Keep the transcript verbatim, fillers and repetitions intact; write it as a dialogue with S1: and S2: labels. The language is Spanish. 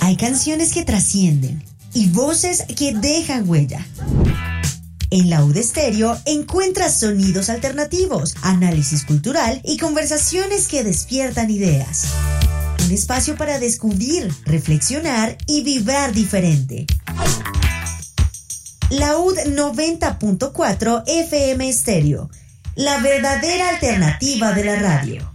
S1: Hay canciones que trascienden y voces que dejan huella. En la U D Estéreo encuentras sonidos alternativos, análisis cultural y conversaciones que despiertan ideas. Un espacio para descubrir, reflexionar y vibrar diferente. La U D noventa punto cuatro F M Estéreo, la verdadera alternativa de la radio.